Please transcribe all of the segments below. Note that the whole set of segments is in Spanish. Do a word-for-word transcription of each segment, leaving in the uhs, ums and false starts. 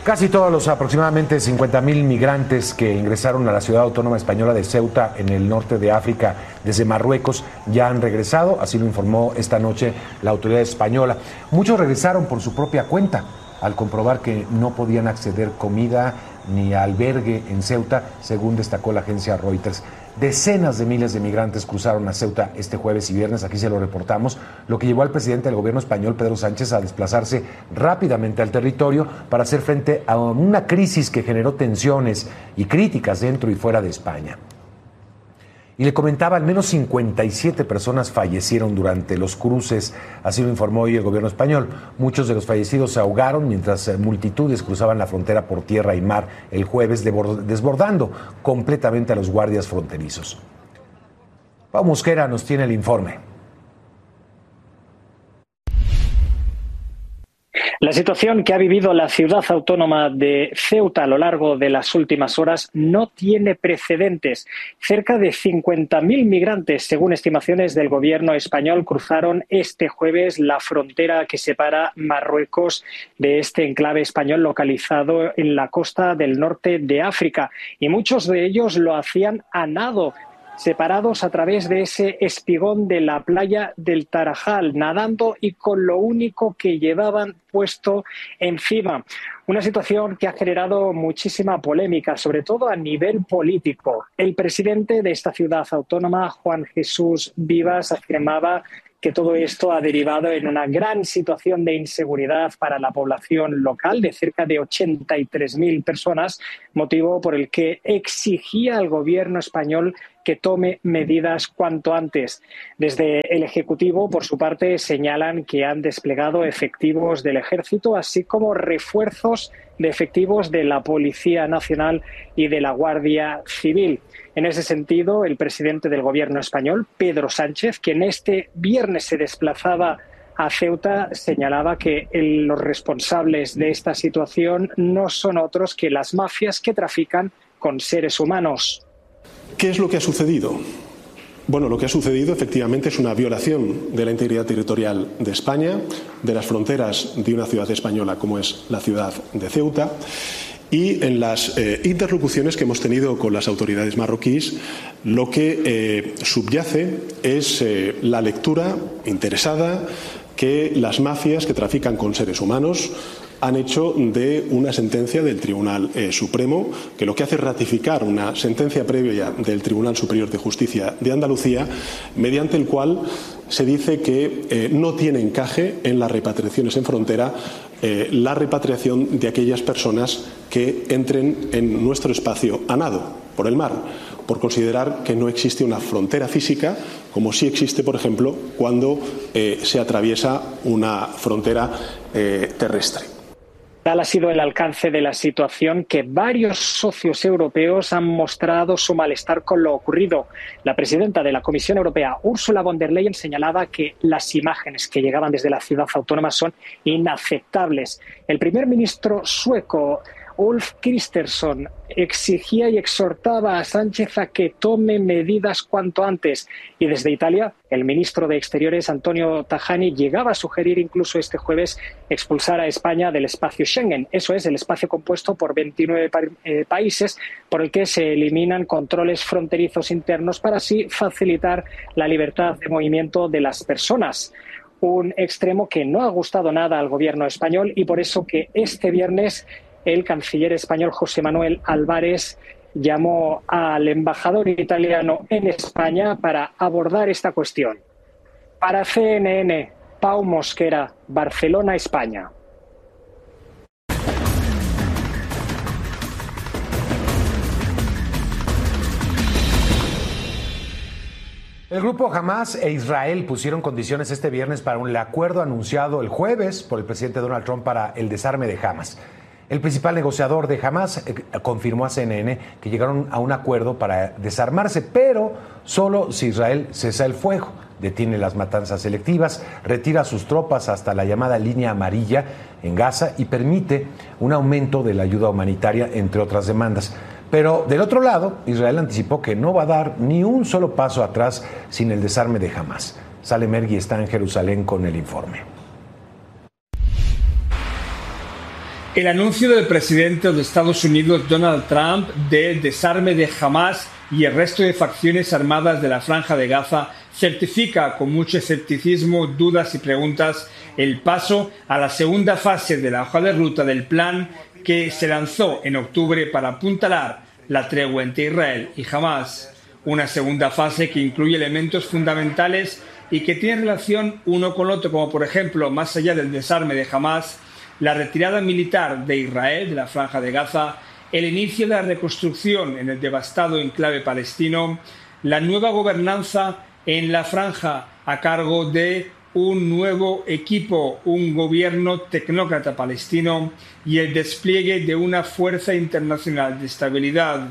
Casi todos los aproximadamente cincuenta mil migrantes que ingresaron a la ciudad autónoma española de Ceuta, en el norte de África, desde Marruecos, ya han regresado, así lo informó esta noche la autoridad española. Muchos regresaron por su propia cuenta, al comprobar que no podían acceder comida ni albergue en Ceuta, según destacó la agencia Reuters. Decenas de miles de migrantes cruzaron a Ceuta este jueves y viernes, aquí se lo reportamos, lo que llevó al presidente del gobierno español, Pedro Sánchez, a desplazarse rápidamente al territorio para hacer frente a una crisis que generó tensiones y críticas dentro y fuera de España. Y le comentaba, al menos cincuenta y siete personas fallecieron durante los cruces, así lo informó hoy el gobierno español. Muchos de los fallecidos se ahogaron mientras multitudes cruzaban la frontera por tierra y mar el jueves, desbordando completamente a los guardias fronterizos. Pau Mosquera nos tiene el informe. La situación que ha vivido la ciudad autónoma de Ceuta a lo largo de las últimas horas no tiene precedentes. Cerca de cincuenta mil migrantes, según estimaciones del gobierno español, cruzaron este jueves la frontera que separa Marruecos de este enclave español localizado en la costa del norte de África. Y muchos de ellos lo hacían a nado, separados a través de ese espigón de la playa del Tarajal, nadando y con lo único que llevaban puesto encima. Una situación que ha generado muchísima polémica, sobre todo a nivel político. El presidente de esta ciudad autónoma, Juan Jesús Vivas, afirmaba que todo esto ha derivado en una gran situación de inseguridad para la población local de cerca de ochenta y tres mil personas, motivo por el que exigía al gobierno español que tome medidas cuanto antes. Desde el Ejecutivo, por su parte, señalan que han desplegado efectivos del Ejército, así como refuerzos de efectivos de la Policía Nacional y de la Guardia Civil. En ese sentido, el presidente del Gobierno español, Pedro Sánchez, quien este viernes se desplazaba a Ceuta, señalaba que el, los responsables de esta situación no son otros que las mafias que trafican con seres humanos. ¿Qué es lo que ha sucedido? Bueno, lo que ha sucedido efectivamente es una violación de la integridad territorial de España, de las fronteras de una ciudad española como es la ciudad de Ceuta. Y en las eh, interlocuciones que hemos tenido con las autoridades marroquíes, lo que eh, subyace es eh, la lectura interesada que las mafias que trafican con seres humanos han hecho de una sentencia del Tribunal eh, Supremo, que lo que hace es ratificar una sentencia previa del Tribunal Superior de Justicia de Andalucía, mediante el cual se dice que eh, no tiene encaje en las repatriaciones en frontera eh, la repatriación de aquellas personas que entren en nuestro espacio a nado por el mar, por considerar que no existe una frontera física, como sí existe, por ejemplo, cuando eh, se atraviesa una frontera eh, terrestre. Tal ha sido el alcance de la situación que varios socios europeos han mostrado su malestar con lo ocurrido. La presidenta de la Comisión Europea, Ursula von der Leyen, señalaba que las imágenes que llegaban desde la ciudad autónoma son inaceptables. El primer ministro sueco, Ulf Kristersson, exigía y exhortaba a Sánchez a que tome medidas cuanto antes. Y desde Italia, el ministro de Exteriores, Antonio Tajani, llegaba a sugerir incluso este jueves expulsar a España del espacio Schengen. Eso es, el espacio compuesto por veintinueve pa- eh, países por el que se eliminan controles fronterizos internos para así facilitar la libertad de movimiento de las personas. Un extremo que no ha gustado nada al gobierno español y por eso que este viernes el canciller español José Manuel Álvarez llamó al embajador italiano en España para abordar esta cuestión. Para C N N, Pau Mosquera, Barcelona, España. El grupo Hamás e Israel pusieron condiciones este viernes para un acuerdo anunciado el jueves por el presidente Donald Trump para el desarme de Hamás. El principal negociador de Hamás eh, confirmó a C N N que llegaron a un acuerdo para desarmarse, pero solo si Israel cesa el fuego, detiene las matanzas selectivas, retira sus tropas hasta la llamada línea amarilla en Gaza y permite un aumento de la ayuda humanitaria, entre otras demandas. Pero del otro lado, Israel anticipó que no va a dar ni un solo paso atrás sin el desarme de Hamás. Salem Ergui está en Jerusalén con el informe. El anuncio del presidente de Estados Unidos, Donald Trump, del desarme de Hamás y el resto de facciones armadas de la Franja de Gaza certifica con mucho escepticismo, dudas y preguntas el paso a la segunda fase de la hoja de ruta del plan que se lanzó en octubre para apuntalar la tregua entre Israel y Hamás. Una segunda fase que incluye elementos fundamentales y que tiene relación uno con otro, como por ejemplo, más allá del desarme de Hamás, la retirada militar de Israel de la Franja de Gaza, el inicio de la reconstrucción en el devastado enclave palestino, la nueva gobernanza en la franja a cargo de un nuevo equipo, un gobierno tecnócrata palestino y el despliegue de una fuerza internacional de estabilidad.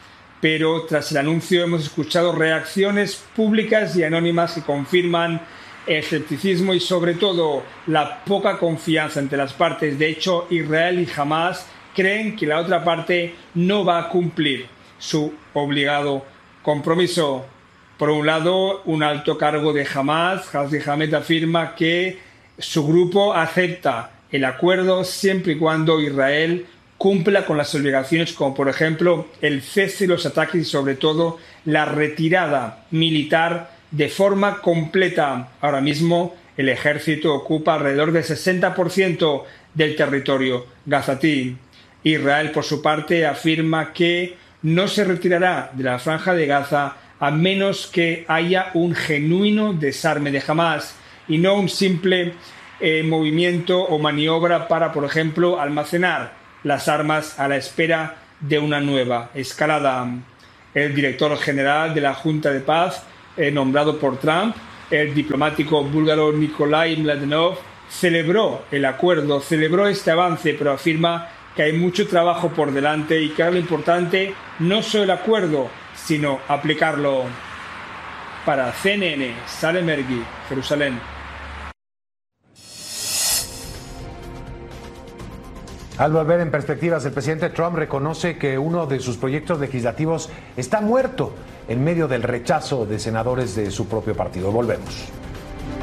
Pero tras el anuncio hemos escuchado reacciones públicas y anónimas que confirman el escepticismo y sobre todo la poca confianza entre las partes. De hecho, Israel y Hamás creen que la otra parte no va a cumplir su obligado compromiso. Por un lado, un alto cargo de Hamás, Ghazi Hamed, afirma que su grupo acepta el acuerdo siempre y cuando Israel cumpla con las obligaciones como por ejemplo el cese de los ataques y sobre todo la retirada militar de forma completa. Ahora mismo el ejército ocupa alrededor del sesenta por ciento del territorio gazatí. Israel, por su parte, afirma que no se retirará de la Franja de Gaza a menos que haya un genuino desarme de Hamás y no un simple eh, movimiento o maniobra para, por ejemplo, almacenar las armas a la espera de una nueva escalada. El director general de la Junta de Paz, eh, nombrado por Trump, el diplomático búlgaro Nikolai Mladenov, celebró el acuerdo, celebró este avance, pero afirma que hay mucho trabajo por delante y que ahora lo importante no solo el acuerdo, sino aplicarlo. Para C N N, Salem Ergui, Jerusalén. Al volver en perspectivas, el presidente Trump reconoce que uno de sus proyectos legislativos está muerto en medio del rechazo de senadores de su propio partido. Volvemos.